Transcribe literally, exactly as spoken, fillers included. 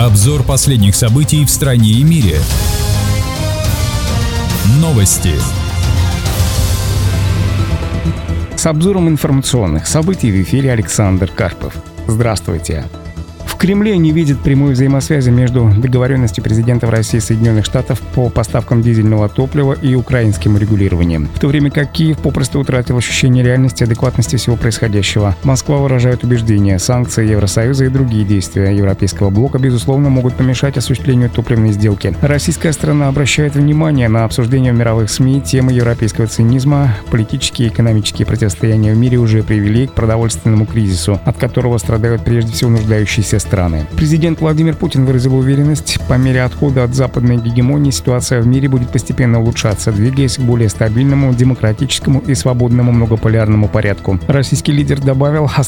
Обзор последних событий в стране и мире. Новости. С обзором информационных событий в эфире Александр Карпов. Здравствуйте. В Кремле не видят прямой взаимосвязи между договоренностью президентов России и Соединенных Штатов по поставкам дизельного топлива и украинским урегулированием, в то время как Киев попросту утратил ощущение реальности и адекватности всего происходящего. Москва выражает убеждение, санкции Евросоюза и другие действия Европейского блока, безусловно, могут помешать осуществлению топливной сделки. Российская сторона обращает внимание на обсуждение в мировых СМИ темы европейского цинизма. Политические и экономические противостояния в мире уже привели к продовольственному кризису, от которого страдают прежде всего нуждающиеся страны. Президент Владимир Путин выразил уверенность, по мере отхода от западной гегемонии ситуация в мире будет постепенно улучшаться, двигаясь к более стабильному, демократическому и свободному многополярному порядку. Российский лидер добавил,